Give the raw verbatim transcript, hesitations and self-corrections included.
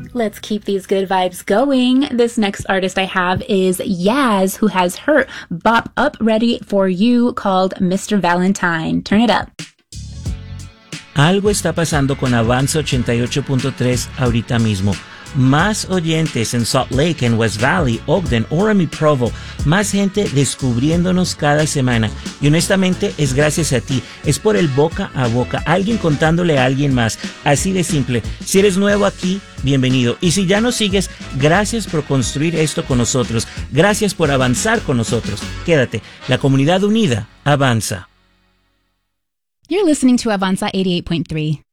Let's keep these good vibes going. This next artist I have is Yaz, who has her Bop Up ready for you called mister Valentine. Turn it up. Algo está pasando con Avanza ochenta y ocho punto tres ahorita mismo. Más oyentes en Salt Lake, en West Valley, Ogden, Orem y Provo. Más gente descubriéndonos cada semana. Y honestamente es gracias a ti. Es por el boca a boca. Alguien contándole a alguien más. Así de simple. Si eres nuevo aquí, bienvenido. Y si ya nos sigues, gracias por construir esto con nosotros. Gracias por avanzar con nosotros. Quédate. La comunidad unida avanza. You're listening to Avanza eighty-eight point three.